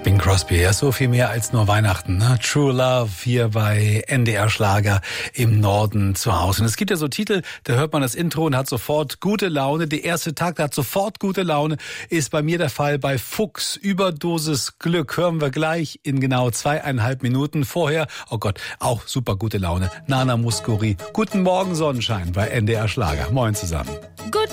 Bing Crosby, ja, so viel mehr als nur Weihnachten, ne? True Love hier bei NDR Schlager im Norden zu Hause. Und es gibt ja so Titel, da hört man das Intro und hat sofort gute Laune. Der erste Tag hat sofort gute Laune. Ist bei mir der Fall bei Fuchs. Überdosis Glück hören wir gleich in genau 2,5 Minuten. Vorher, oh Gott, auch super gute Laune. Nana Mouskouri. Guten Morgen Sonnenschein bei NDR Schlager. Moin zusammen. Guten